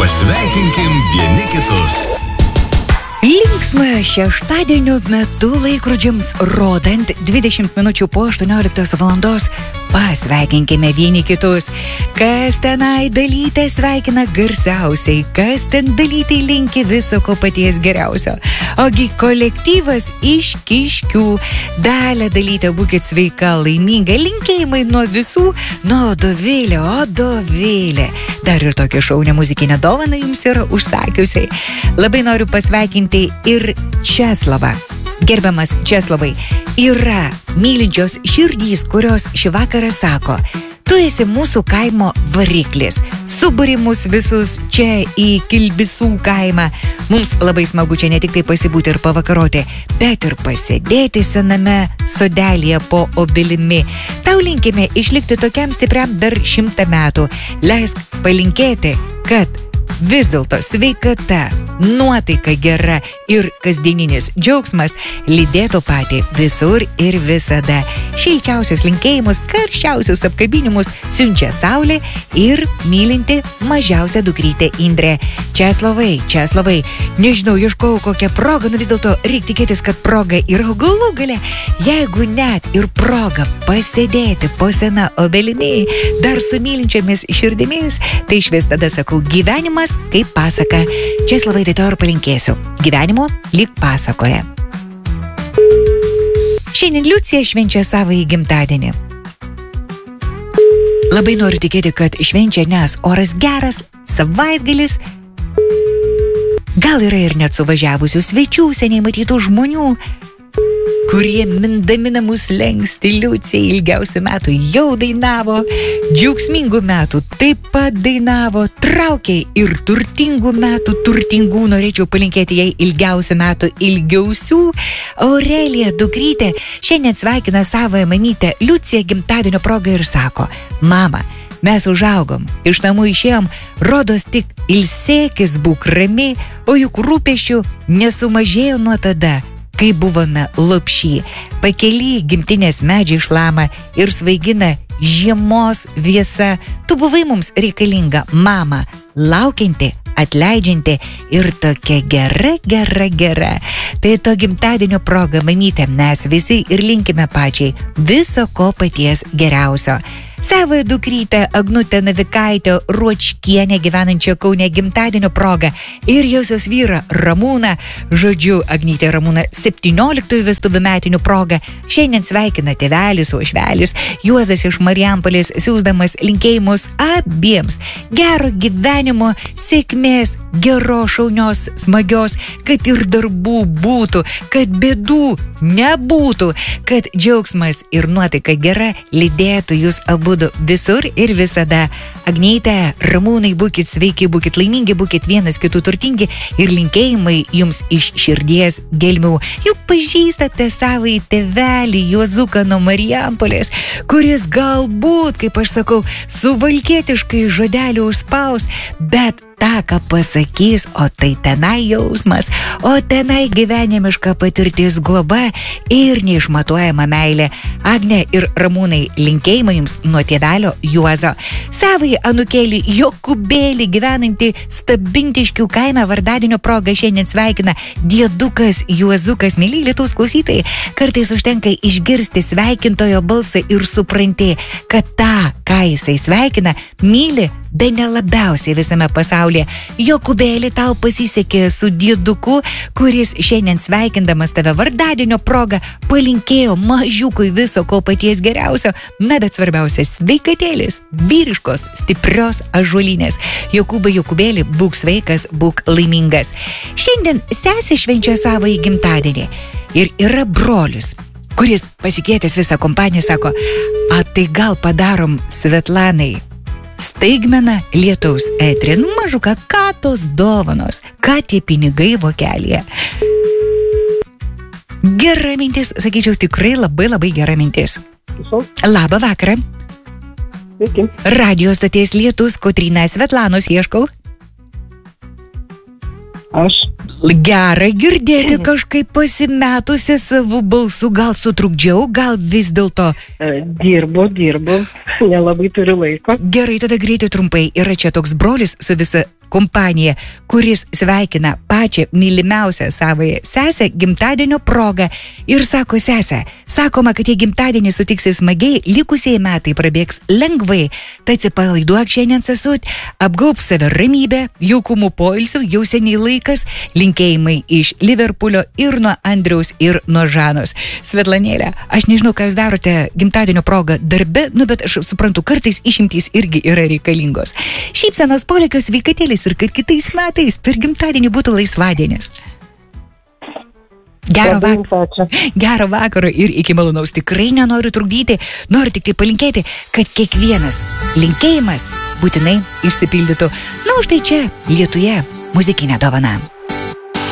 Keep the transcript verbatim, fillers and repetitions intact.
Pasveikinkim vieni kitus. Linksmojo šeštadienio metu laikrodžiams rodant dvidešimt minučių po aštuonioliktos valandos pasveikinkime vieni kitus. Kas tenai dalytę sveikina garsiausiai, kas ten dalytį linki viso ko paties geriausio. Ogi kolektyvas iš Kiškių. Dalia dalytė, būkit sveika, laiminga. Linkėjimai nuo visų, nuo Dovilė, o Dovilė. Dar ir tokią šaunę muzikinę dovaną jums yra užsakiusiai. Labai noriu pasveikinti ir Česlavą. Gerbiamas Česlavai, yra mylinčios širdys, kurios šį vakarą sako: tu esi mūsų kaimo variklis. Suburi mus visus čia į Kilbisų kaimą. Mums labai smagu čia ne tik tai pasibūti ir pavakaroti, bet ir pasėdėti sename sodelėje po obelimi. Tau linkime išlikti tokiam stipriam dar šimtą metų. Leisk palinkėti, kad vis dėlto sveikata, nuotaika gera ir kasdieninis džiaugsmas lydėtų patį visur ir visada. Šilčiausius linkėjimus, karščiausius apkabinimus siunčia Saulė ir mylinti mažiausia dukrytė Indrė. Česlavai, Česlavai, nežinau, ieškojau kokią progą, nu vis dėlto reikia tikėtis, kad proga yra galų gale. Jeigu net ir proga pasėdėti po sena obelimi, dar su mylinčiamis širdimis, tai išvis tada sakau, gyvenimas kaip pasaka. Česlavai, tai to ir palinkėsiu. Gyvenimo lyg pasakoje. Šiandien Liucija švenčia savąjį gimtadienį. Labai noriu tikėti, kad švenčia, nes oras geras, savaitgalis. Gal yra ir net suvažiavusių svečių, seniai matytų žmonių, kurie mindami namus lengsti. Liucija ilgiausių metų jau dainavo, džiaugsmingų metų taip pat dainavo, traukė ir turtingų metų turtingų. Norėčiau palinkėti jai ilgiausių metų ilgiausių. Aurelija dukrytė šiandien sveikina savąją mamytę Liuciją gimtadienio progą ir sako: mama, mes užaugom, iš namų išėjom, rodos tik ilsėkis, būk rami, o juk rūpesčių nesumažėjo nuo tada, kai buvome lopšy. Pakely gimtinės medžiai šlama ir svaigina žiemos vėsa. Tu buvai mums reikalinga, mama, laukianti, atleidžianti ir tokia gera, gera, gera. Tai to gimtadienio proga, mamytė, mes visi ir linkime pačiai viso ko paties geriausio. Savąją dukrytę Agnutę Navikaitę Ruočkienę gyvenančią Kaune gimtadienio proga ir josios vyrą Ramūną, žodžiu, Agnytė Ramūną septynioliktųjų vestuvių metinių proga šiandien sveikina tėvelis, uošvelis Juozas iš Marijampolės, siųsdamas linkėjimus abiems gero gyvenimo, sėkmės, geros, šaunios, smagios, kad ir darbų būtų, kad bėdų nebūtų, kad džiaugsmas ir nuotaika gera lydėtų jūs abu visur ir visada. Agnyte, Ramūnai, būkit sveiki, būkit laimingi, būkit vienas kitų turtingi ir linkėjimai jums iš širdies gelmių. Juk pažįstate savąjį tėvelį Juozuką nuo Marijampolės, kuris galbūt, kaip aš sakau, suvalkietiškai žodelį užspaus, bet tą, ką pasakys, o tai tenai jausmas, o tenai gyvenimiška patirtis, globa ir neišmatuojama meilė. Agne ir Ramūnai, linkėjimai jums nuo tėvelio Juozo. Savai anūkėlį Jokubėlį gyvenantį Stabintiškių kaime vardadienio proga šiandien sveikina diedukas Juozukas. Mėly Lietuvos klausytojai, kartais užtenka išgirsti sveikintojo balsą ir supranti, kad tą, ką jisai sveikina, myli bene labiausiai visame pasaulyje. Jokubėlį, tau pasisekė su dieduku, kuris šiandien sveikindamas tave vardadienio proga palinkėjo mažiukui viso ko paties geriausio, na bet svarbiausia sveikatėlis, vyriškos, stiprios ąžuolinės. Jokūbai, Jokubėlį, būk sveikas, būk laimingas. Šiandien sesė švenčia savąjį gimtadienį ir yra brolis, kuris pasikvietęs visą kompaniją sako: a tai gal padarom Svetlanai staigmeną lietaus eterį, nu mažuką, ką tos dovanos, ką tie pinigai vokelyje. Gera mintis, sakyčiau, tikrai labai labai gera mintis. Labą vakarą. Sveiki. Radio stoties Lietus, Kotryna, Svetlanos ieškau. Aš. Gerai girdėti, kažkaip pasimetusi savo balsu, gal sutrukdžiau, gal vis dėlto. Dirbu, dirbu, nelabai turiu laiko. Gerai, tada greitai trumpai. Yra čia toks brolis su visa kompanija, kuris sveikina pačią mylimiausią savąją sesę gimtadienio proga ir sako: sesę, sakoma, kad jei gimtadienį sutiksi smagiai, likusieji metai prabėgs lengvai, tai atsipalaiduok šiandien sesut, apgaub save ramybę, jaukumu poilsiu, jau seniai laikas, linkėjimai iš Liverpulio ir nuo Andriaus ir nuo Žanos. Svetlanėlė, aš nežinau, ką jūs darote gimtadienio proga darbe, nu bet aš suprantu, kartais išimtys irgi yra reikalingos. Šypsenos, polėkios, sveikatėlis ir kad kitais metais per gimtadienį būtų laisvadienis. Gero, vak... Gero vakaro ir iki malonaus. Tikrai nenoriu trukdyti, noriu tik tai palinkėti, kad kiekvienas linkėjimas būtinai išsipildytų. Na, už tai čia Lietuje muzikinė dovana.